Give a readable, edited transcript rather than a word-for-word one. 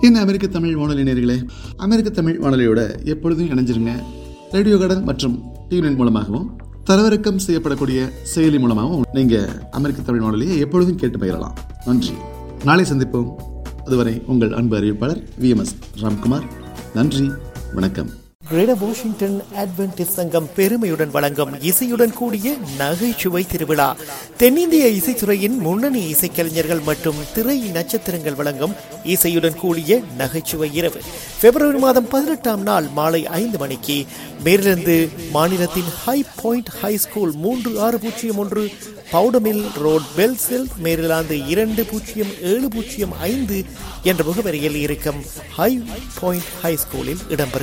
என்ன அமெரிக்க தமிழ் வானொலி நேயர்களே, அமெரிக்க தமிழ் வானொலியோட எப்பொழுதும் இணைஞ்சிருங்க. ரேடியோ கார்டன் மற்றும் டியூனின் மூலமாகவும் தரவிறக்கம் செய்யப்படக்கூடிய செயலி மூலமாகவும் நீங்க அமெரிக்க தமிழ் வானொலியை எப்பொழுதும் கேட்டு பயிரலாம். நன்றி. நாளை சந்திப்போம். அதுவரை உங்கள் அன்பு அறிவிப்பாளர் VMS ராம்குமார். நன்றி, வணக்கம். கிரேட்டர் வாஷிங்டன் அட்வென்டிஸ்ட் சங்கம் பெருமையுடன் வழங்கும் இசையுடன் கூடிய நகைச்சுவை திருவிழா. தென்னிந்திய இசைத்துறையின் முன்னணி இசைக்கலைஞர்கள் மற்றும் திரை நட்சத்திரங்கள் வழங்கும் இசையுடன் கூடிய நகைச்சுவை இரவு பிப்ரவரி மாதம் 18ஆம் நாள் மாலை 5 மணிக்கு மேரிலாந்து மாநிலத்தின் high point high school 3601 பவுடமில் road, பெல்ஸில், Maryland 20705 என்ற முகவரியில் இருக்கும் ஹை பாயிண்ட் ஹை ஸ்கூலில் இடம்பெறும்.